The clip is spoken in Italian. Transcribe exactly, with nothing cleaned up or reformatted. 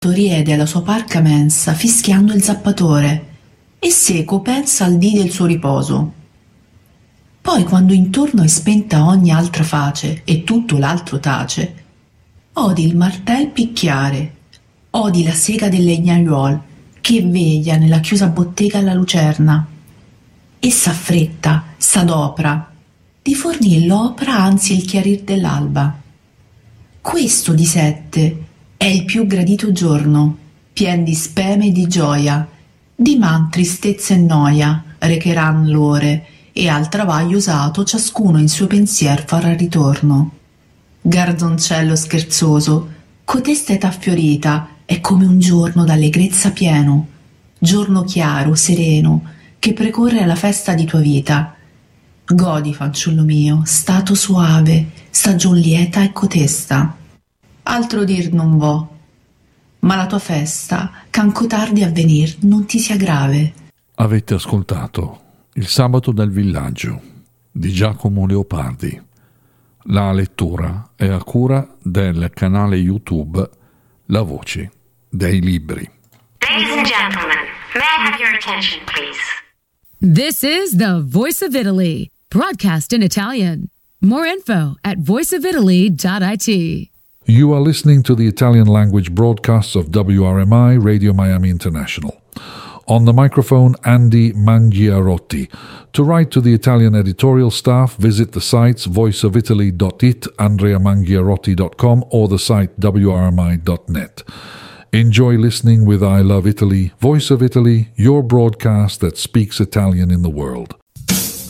riede alla sua parca mensa fischiando il zappatore e seco pensa al dì del suo riposo. Poi, quando intorno è spenta ogni altra face e tutto l'altro tace, odi il martel picchiare, odi la sega del legnaiuol che veglia nella chiusa bottega alla lucerna e s'affretta, s'adopra di fornir l'opra anzi il chiarir dell'alba. Questo di sette è il più gradito giorno, pien di speme e di gioia, di man tristezza e noia recheran l'ore, e al travaglio usato ciascuno in suo pensier farà ritorno. Garzoncello scherzoso, cotesta età fiorita è come un giorno d'allegrezza pieno, giorno chiaro, sereno, che precorre alla festa di tua vita. Godi, fanciullo mio, stato suave, stagion lieta e cotesta. Altro dir non vo, ma la tua festa, ch'anco tardi a venir, non ti sia grave. Avete ascoltato Il sabato del villaggio di Giacomo Leopardi. La lettura è a cura del canale YouTube La Voce dei Libri. Ladies and gentlemen, may I have your attention, please? This is the Voice of Italy, broadcast in Italian. More info at voice of italy dot it. You are listening to the Italian language broadcasts of W R M I Radio Miami International. On the microphone, Andy Mangiarotti. To write to the Italian editorial staff, visit the sites voice of italy dot it, andrea mangiarotti dot com, or the site w r m i dot net. Enjoy listening with I Love Italy, Voice of Italy, your broadcast that speaks Italian in the world.